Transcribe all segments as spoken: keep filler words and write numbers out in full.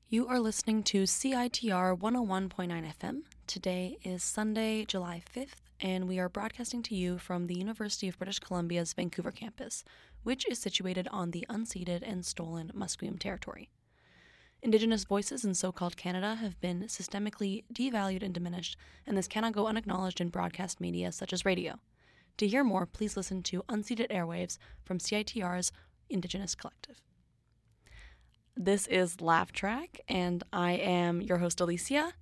You are listening to C I T R one oh one point nine F M. Today is Sunday, July fifth, and we are broadcasting to you from the University of British Columbia's Vancouver campus, which is situated on the unceded and stolen Musqueam territory. Indigenous voices in so-called Canada have been systemically devalued and diminished, and this cannot go unacknowledged in broadcast media such as radio. To hear more, please listen to Unceded Airwaves from C I T R's Indigenous Collective. This is Laugh Track, and I am your host, Alicia.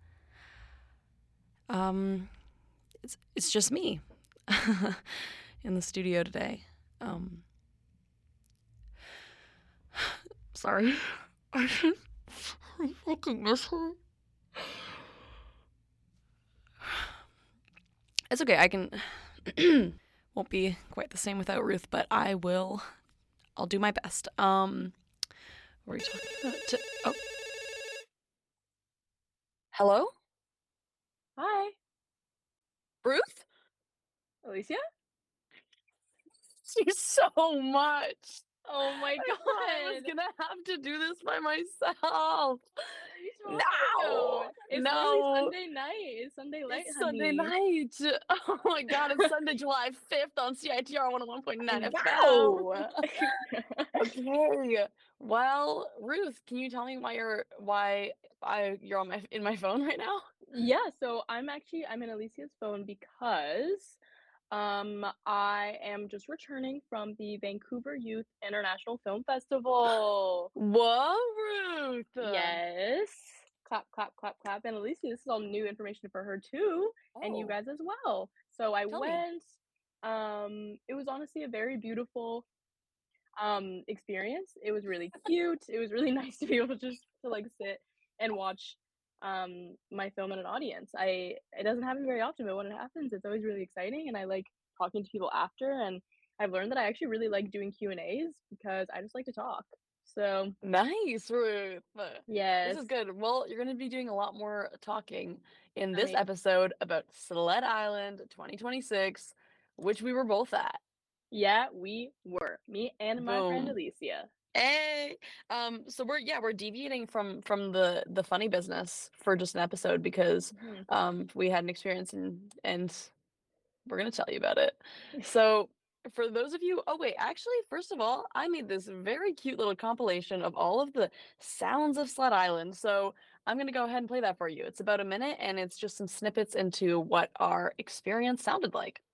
Um, it's it's just me in the studio today. Um, sorry, I fucking miss her. It's okay. I can won't be quite the same without Ruth, but I will. I'll do my best. Um. What are you talking about? To, oh. Hello? Hi. Ruth? Alicia? Thank you so much. Oh my god. I thought I was gonna have to do this by myself. No. It's no. literally Sunday night. It's Sunday night, It's honey. Sunday night. Oh my god, it's Sunday, July fifth on C I T R one oh one point nine F M. Wow. Okay. Well, Ruth, can you tell me why you're why I you're on my in my phone right now? Yeah, so I'm actually I'm in Alicia's phone because um I am just returning from the Vancouver Youth International Film Festival. Whoa, Ruth. Yes. Clap, clap, clap, clap. And Alicia, this is all new information for her too, Oh, and you guys as well. So I tell me. went. Um, it was honestly a very beautiful um experience. It was really cute. It was really nice to be able to just to like sit and watch um my film in an audience. I it doesn't happen very often, but when it happens, it's always really exciting, and I like talking to people after. And I've learned that I actually really like doing Q and A's because I just like to talk. So Nice, Ruth. yes, This is good. Well, you're going to be doing a lot more talking in I this mean, episode about Sled Island twenty twenty-six, which we were both at. yeah, we were. Me and my friend Boom. Alicia. Hey. Um, so we're yeah, we're deviating from from the the funny business for just an episode because Mhm. um we had an experience and and we're gonna tell you about it. So for those of you, oh wait, actually, first of all, I made this very cute little compilation of all of the sounds of Sled Island. So I'm gonna go ahead and play that for you. It's about a minute and it's just some snippets into what our experience sounded like.